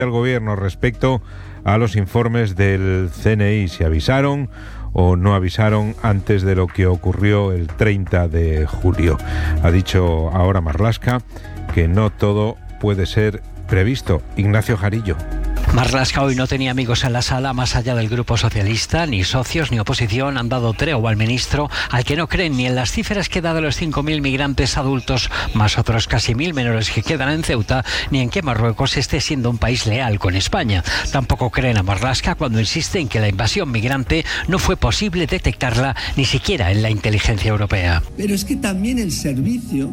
del gobierno respecto a los informes del CNI. Si avisaron o no avisaron antes de lo que ocurrió el 30 de julio. Ha dicho ahora Marlaska que no todo puede ser previsto. Ignacio Jarillo. Marlaska hoy no tenía amigos en la sala más allá del Grupo Socialista, ni socios ni oposición han dado tregua al ministro, al que no creen ni en las cifras que da de los 5.000 migrantes adultos, más otros casi 1.000 menores que quedan en Ceuta, ni en que Marruecos esté siendo un país leal con España. Tampoco creen a Marlaska cuando insiste en que la invasión migrante no fue posible detectarla ni siquiera en la inteligencia europea. Pero es que también el servicio